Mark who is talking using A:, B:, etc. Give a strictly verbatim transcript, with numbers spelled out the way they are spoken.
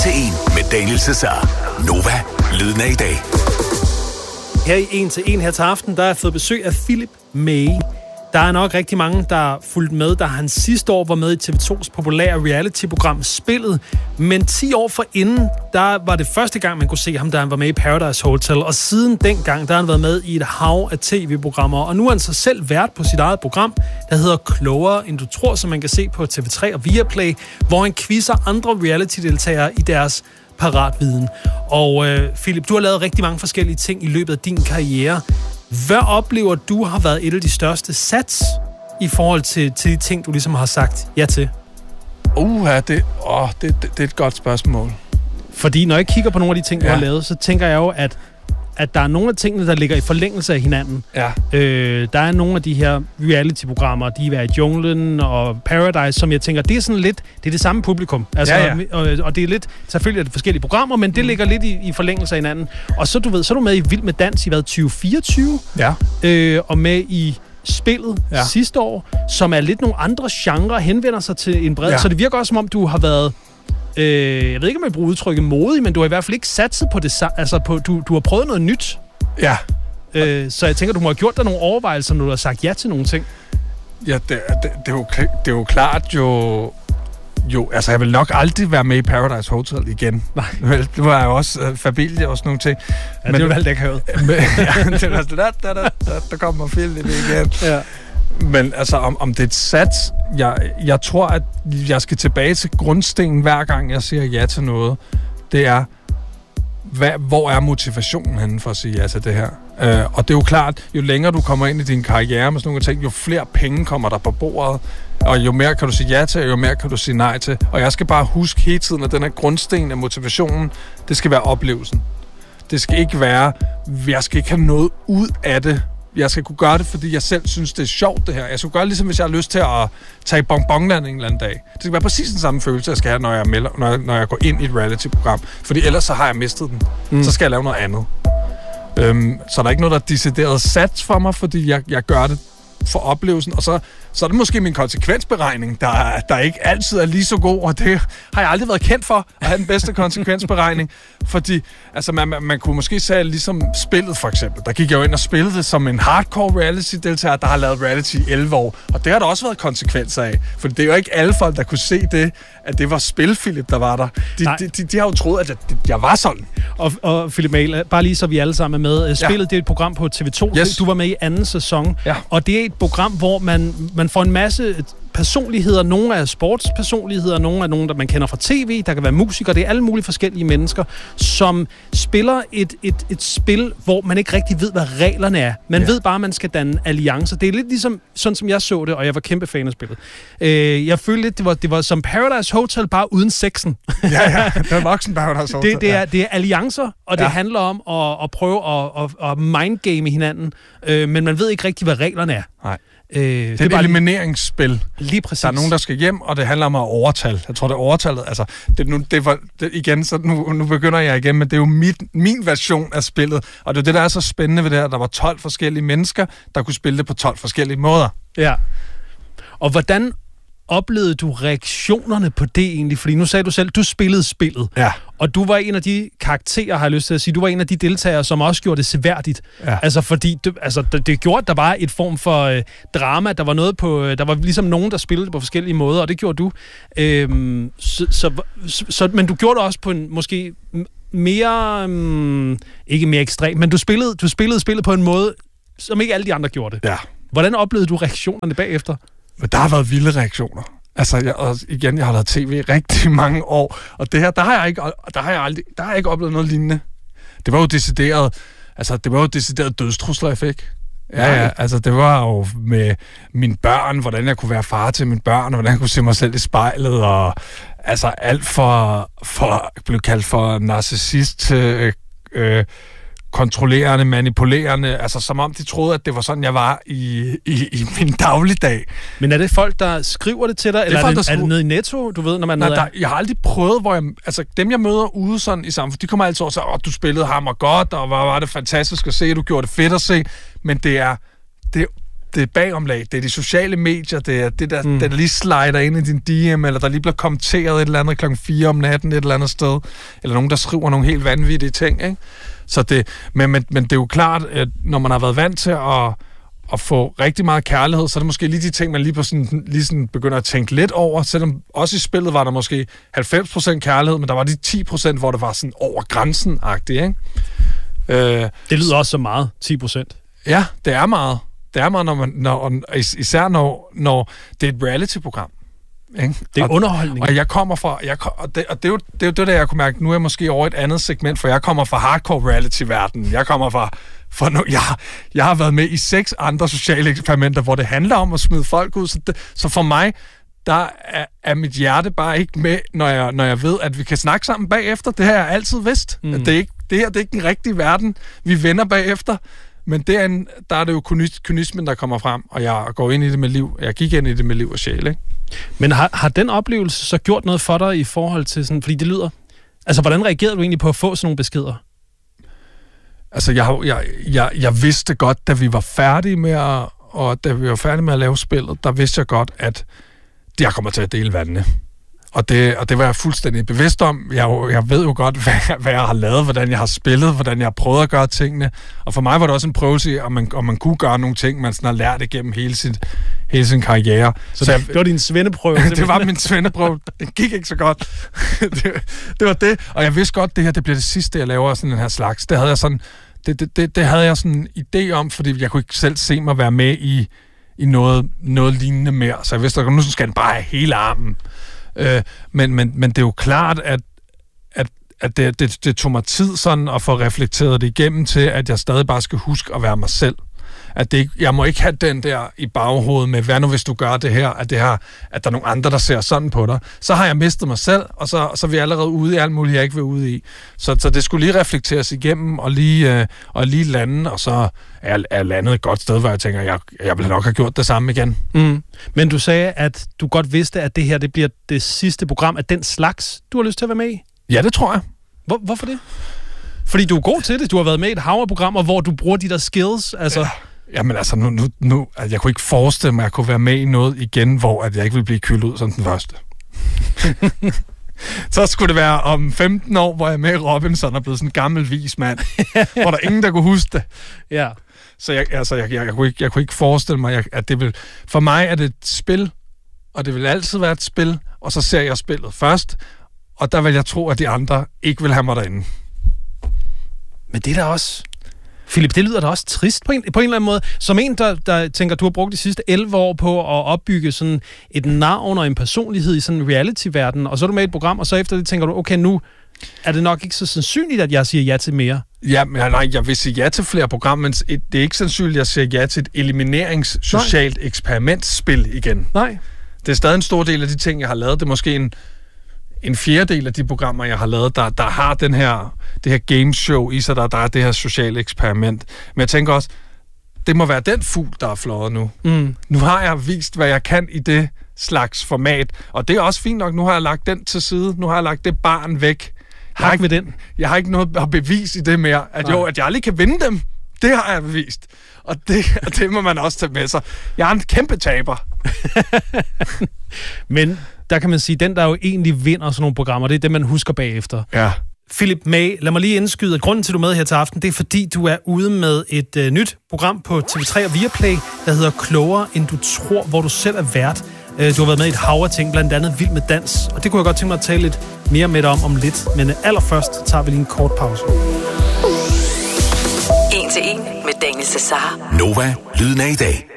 A: til en med Daniel Cesar. Nova, lyden af i dag.
B: Her i en til en her til aften, der har jeg fået besøg af Philip May. Der er nok rigtig mange, der fulgte med, da han sidste år var med i T V to's populære reality-program Spillet. Men ti år forinden, der var det første gang, man kunne se ham, da han var med i Paradise Hotel. Og siden dengang, der har han været med i et hav af tv-programmer. Og nu er han så selv vært på sit eget program, der hedder Klogere end du tror, som man kan se på T V tre og Viaplay, hvor han quizzer andre reality-deltagere i deres paratviden. Og øh, Philip, du har lavet rigtig mange forskellige ting i løbet af din karriere. Hvad oplever du har været et af de største sats i forhold til, til de ting, du ligesom har sagt ja til?
C: Uha, det, åh, det, det, det er et godt spørgsmål.
B: Fordi når jeg kigger på nogle af de ting, du ja. har lavet, så tænker jeg jo, at, at der er nogle af tingene, der ligger i forlængelse af hinanden.
C: Ja.
B: Øh, der er nogle af de her reality-programmer, de er i junglen og Paradise, som jeg tænker, det er sådan lidt, det er det samme publikum. Altså,
C: ja, ja.
B: Og, og det er lidt, selvfølgelig er det forskellige programmer, men det mm. ligger lidt i, i forlængelse af hinanden. Og så, du ved, så er du med i Vild med Dans i hvad, tyve fireogtyve?
C: Ja. Øh,
B: og med i Spillet ja. sidste år, som er lidt nogle andre genrer, henvender sig til en bred. Ja. Så det virker også, som om du har været, øh, jeg ved ikke, om jeg bruger udtrykket modig, men du har i hvert fald ikke satset på det, altså på, du, du har prøvet noget nyt.
C: Ja.
B: Øh, så jeg tænker, du må have gjort dig nogle overvejelser, når du har sagt ja til nogle ting.
C: Ja, det, det, det, er, jo, det er jo klart jo... Jo, altså jeg vil nok aldrig være med i Paradise Hotel igen.
B: Nej.
C: Det var jo også uh, familie og sådan nogle ting.
B: Ja, men, det var valgt, jeg ikke
C: men, ja, det var sådan, der, der, der, der, der kommer familie igen.
B: Ja.
C: Men altså, om, om det er et sats, jeg, jeg tror, at jeg skal tilbage til grundstenen, hver gang jeg siger ja til noget. Det er, hvad, hvor er motivationen henne for at sige ja til det her? Uh, og det er jo klart, jo længere du kommer ind i din karriere med sådan nogle ting, jo flere penge kommer der på bordet. Og jo mere kan du sige ja til, og jo mere kan du sige nej til. Og jeg skal bare huske hele tiden, at den her grundsten af motivationen, det skal være oplevelsen. Det skal ikke være, jeg skal ikke have noget ud af det. Jeg skal kunne gøre det, fordi jeg selv synes, det er sjovt det her. Jeg skal gøre det ligesom, hvis jeg har lyst til at tage bonbonland en eller anden dag. Det skal være præcis den samme følelse, jeg skal have, når jeg, melder, når jeg, når jeg går ind i et reality-program. Fordi ellers så har jeg mistet den. Mm. Så skal jeg lave noget andet. Øhm, så der er ikke noget, der er decideret sats for mig, fordi jeg, jeg gør det for oplevelsen, og så, så er det måske min konsekvensberegning, der, der ikke altid er lige så god, og det har jeg aldrig været kendt for, at have den bedste konsekvensberegning, fordi altså, man, man, man kunne måske sige, ligesom Spillet for eksempel, der gik jeg jo ind og spillede det som en hardcore reality-deltager, der har lavet reality i elleve år, og det har der også været konsekvenser af, for det er jo ikke alle folk, der kunne se det, at det var Spil-Philip, der var der. De, de, de, de har jo troet, at jeg, jeg var sådan.
B: Og, og Philip May, bare lige så vi alle sammen er med. Spillet, ja. Det er et program på T V to.
C: Yes.
B: Du var med i anden sæson.
C: Ja.
B: Og det er et program, hvor man, man får en masse personligheder. Nogle er sportspersonligheder, nogle er nogen, der man kender fra tv. Der kan være musikere. Det er alle mulige forskellige mennesker, som spiller et, et, et spil, hvor man ikke rigtig ved, hvad reglerne er. Man ja. ved bare, at man skal danne alliancer. Det er lidt ligesom, sådan som jeg så det, og jeg var kæmpe fan af spillet. Øh, jeg følte lidt, det var, det var som Paradise Hotel, bare uden sexen.
C: Ja, ja. Det var voksen Paradise Hotel.
B: Det, det, er, det er alliancer, og det ja. handler om at, at prøve at, at, at mindgame hinanden. Øh, men man ved ikke rigtig, hvad reglerne er.
C: Nej.
B: Øh,
C: det er et elimineringsspil.
B: Lige præcis.
C: Der er nogen, der skal hjem, og det handler om at overtale. Jeg tror, det er overtallet. Altså, det, nu, det var, det, igen, så nu, nu begynder jeg igen, men det er jo mit, min version af spillet. Og det er det, der er så spændende ved det her. Der var tolv forskellige mennesker, der kunne spille det på tolv forskellige måder.
B: Ja. Og hvordan oplevede du reaktionerne på det egentlig? Fordi nu sagde du selv, du spillede spillet.
C: Ja.
B: Og du var en af de karakterer, har jeg lyst til at sige. Du var en af de deltagere, som også gjorde det seværdigt.
C: Ja.
B: Altså, fordi det, altså, det, det gjorde, at der var et form for øh, drama. Der var noget på... Øh, der var ligesom nogen, der spillede på forskellige måder, og det gjorde du. Øhm, så, så, så, men du gjorde det også på en måske mere... Um, ikke mere ekstrem, men du spillede, du spillede spillet på en måde, som ikke alle de andre gjorde det.
C: Ja.
B: Hvordan oplevede du reaktionerne bagefter?
C: Men der har været vilde reaktioner. Altså, jeg, og igen, jeg har lavet tv rigtig mange år, og det her, der har jeg ikke, der har jeg aldrig, der har jeg ikke oplevet noget lignende. Det var jo decideret, altså, det var jo decideret dødstrusler, jeg fik. Ja, ja, altså, det var jo med mine børn, hvordan jeg kunne være far til mine børn, og hvordan jeg kunne se mig selv i spejlet, og altså, alt for, for blev kaldt for narcissist, øh, øh, kontrollerende, manipulerende, altså som om de troede, at det var sådan, jeg var i, i, i min dagligdag.
B: Men er det folk, der skriver det til dig, det eller er, folk, er, det, er det nede i Netto, du ved, når man...
C: Nej, der, jeg har aldrig prøvet, hvor jeg... Altså, dem jeg møder ude sådan i samfundet, de kommer altid over og siger, åh, du spillede hammer godt, og hvor var det fantastisk at se, du gjorde det fedt at se, men det er... Det, det er bagomlag, det er de sociale medier, det er det, der, mm. der lige slider ind i din D M, eller der lige bliver kommenteret et eller andet klokken fire om natten et eller andet sted, eller nogen, der skriver nogle helt vanvittige ting, ikke? Så det, men, men, men det er jo klart, at når man har været vant til at, at få rigtig meget kærlighed, så er det måske lige de ting, man lige, på sådan, lige sådan begynder at tænke lidt over, selvom også i spillet var der måske halvfems procent kærlighed, men der var de ti procent, hvor det var sådan over grænsen-agtigt, ikke?
B: Øh, det lyder også så meget, ti procent.
C: Ja, det er meget. Det er meget, når man, når, især når, når det er et reality-program. Ikke?
B: Det er
C: og,
B: underholdning.
C: Og jeg kommer fra... Jeg, og det, og det, er jo, det er jo det, der jeg kunne mærke, nu er jeg måske over et andet segment, for jeg kommer fra hardcore reality-verdenen. Jeg kommer fra... fra nu, jeg, jeg har været med i seks andre sociale eksperimenter, hvor det handler om at smide folk ud. Så, det, så for mig, der er, er mit hjerte bare ikke med, når jeg, når jeg ved, at vi kan snakke sammen bagefter. Det har jeg altid vidst. Mm. At det, er ikke, det her det er ikke den rigtige verden. Vi vender bagefter. Men det er en, der er det jo kynismen, der kommer frem, og jeg går ind i det med liv. Jeg gik ind i det med liv og sjæl, ikke?
B: Men har, har den oplevelse så gjort noget for dig i forhold til sådan, fordi det lyder... Altså, hvordan reagerede du egentlig på at få sådan nogle beskeder?
C: Altså, jeg, jeg, jeg, jeg vidste godt, da vi var færdige med at, og da vi var færdige med at lave spillet, der vidste jeg godt, at jeg kommer til at dele vandene. Og det, og det var jeg fuldstændig bevidst om. Jeg, jeg ved jo godt, hvad, hvad jeg har lavet, hvordan jeg har spillet, hvordan jeg har prøvet at gøre tingene. Og for mig var det også en prøvelse, om man, om man kunne gøre nogle ting, man sådan har lært igennem hele sin, hele sin karriere.
B: Så, så jeg, det var din svendeprøve?
C: Det var min svendeprøve. Det gik ikke så godt. det, det var det. Og jeg vidste godt, det her det bliver det sidste, jeg laver sådan den her slags. Det havde jeg sådan, det, det, det, det havde jeg sådan en idé om, fordi jeg kunne ikke selv se mig være med i, i noget, noget lignende mere. Så jeg vidste, at nu skal den bare have hele armen. Øh, men, men, men det er jo klart, at, at, at det, det, det tog mig tid sådan at få reflekteret det igennem til, at jeg stadig bare skal huske at være mig selv. At det ikke, jeg må ikke have den der i baghovedet med, hvad nu hvis du gør det her, at, det her, at der er nogle andre, der ser sådan på dig. Så har jeg mistet mig selv, og så, så er vi allerede ude i alt muligt, jeg ikke vil ude i. Så, så det skulle lige reflekteres igennem, og lige, øh, og lige lande, og så er jeg, er jeg landet et godt sted, hvor jeg tænker, jeg, jeg ville nok have gjort det samme igen.
B: Mm. Men du sagde, at du godt vidste, at det her det bliver det sidste program af den slags, du har lyst til at være med i?
C: Ja, det tror jeg.
B: Hvor, hvorfor det? Fordi du er god til det. Du har været med i et hav af programmer, hvor du bruger de der skills, altså... Ja.
C: Jamen altså, nu, nu, nu, jeg kunne ikke forestille mig, at jeg kunne være med i noget igen, hvor at jeg ikke ville blive kyldt ud som den første. Så skulle det være om femten år, hvor jeg er med i Robinson og blevet sådan en gammel vis mand, hvor der ingen, der kunne huske det.
B: Ja.
C: Så jeg, altså, jeg, jeg, jeg, kunne ikke, jeg kunne ikke forestille mig, at det vil... For mig er det et spil, og det vil altid være et spil, og så ser jeg spillet først, og der vil jeg tro, at de andre ikke vil have mig derinde.
B: Men det er da også... Philip, det lyder da også trist på en, på en eller anden måde. Som en, der, der tænker, du har brugt de sidste elleve år på at opbygge sådan et navn og en personlighed i sådan en reality-verden, og så er du med i et program, og så efter det tænker du, okay, nu er det nok ikke så sandsynligt, at jeg siger ja til mere.
C: Ja, men nej, jeg vil sige ja til flere programmer, men det er ikke sandsynligt, at jeg siger ja til et eliminerings-socialt eksperimentspil igen.
B: Nej.
C: Det er stadig en stor del af de ting, jeg har lavet. Det er måske en... en fjerdedel af de programmer, jeg har lavet, der, der har den her, det her gameshow i sig, der, der er det her sociale eksperiment. Men jeg tænker også, det må være den fugl, der er fløjet nu. Mm. Nu har jeg vist, hvad jeg kan i det slags format, og det er også fint nok. Nu har jeg lagt den til side. Nu har jeg lagt det barn væk. Jeg har, ikke,
B: den.
C: jeg har ikke noget at bevise i det mere. At jo, at jeg aldrig kan vinde dem, det har jeg bevist. Og det, det må man også tage med sig. Jeg er en kæmpe taber.
B: Men der kan man sige, den der jo egentlig vinder sådan nogle programmer, det er det, man husker bagefter.
C: Ja.
B: Philip May, lad mig lige indskyde, at grunden til, at du er med her til aften, det er fordi, du er ude med et øh, nyt program på T V tre og Viaplay, der hedder Klogere end du tror, hvor du selv er vært. Øh, du har været med i et hav af ting, blandt andet Vild med dans, og det kunne jeg godt tænke mig at tale lidt mere med dig om om lidt. Men øh, allerførst tager vi lige en kort pause.
D: En til en med Daniel Cesar.
A: Nova, lyden af i dag.